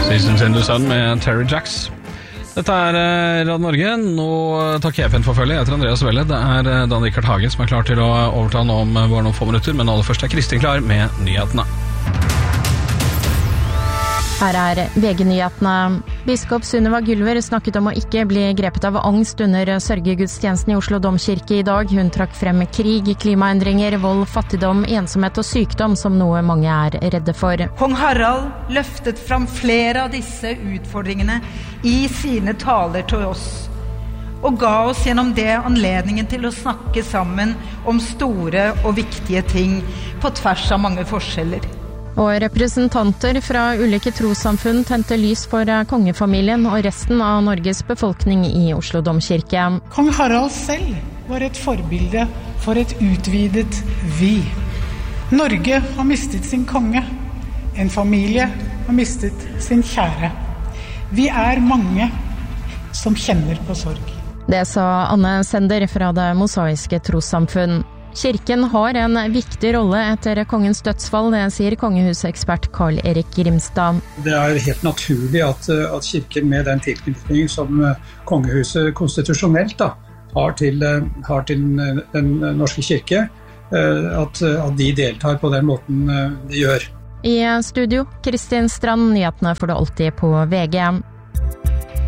Listen to the Sun med Terry Jacks. Dette Radio Norge. Nå takker jeg for følge. Jeg heter Andreas Welle. Det Dan Rikard Hagen som klar til å overta nå om bare noen få minutter, men aller først Kristin klar med nyhetene. Her VG-nyhetene. Biskop Sunniva Gylver snakket om å ikke bli grepet av angst under sørgegudstjenesten i Oslo Domkirke I dag. Hun trakk frem krig, klimaendringer, vold, fattigdom, ensomhet og sykdom som noe mange redde for. Kong Harald løftet fram flere av disse utfordringene I sine taler til oss, og ga oss gjennom det anledningen til å snakke sammen om store og viktige ting på tvers av mange forskjeller. Og representanter fra ulike trossamfunn tente lys for kongefamilien og resten av Norges befolkning I Oslo Domkirke. Kong Harald selv var et forbilde for et utvidet vi. Norge har mistet sin konge. En familie har mistet sin kjære. Vi mange som kjenner på sorg. Det sa Anne Sender fra det mosaiske trossamfunn. Kirken har en viktig rolle etter kongens dødsfall, det sier kongehusekspert Karl Erik Grimstad. Det helt naturlig at kirken med den tilknytning som kongehuset konstitusjonelt har til den norske kirke, at de deltar på den måten de gjør. I studio, Kristin Strand, nyhetene får du alltid på VG.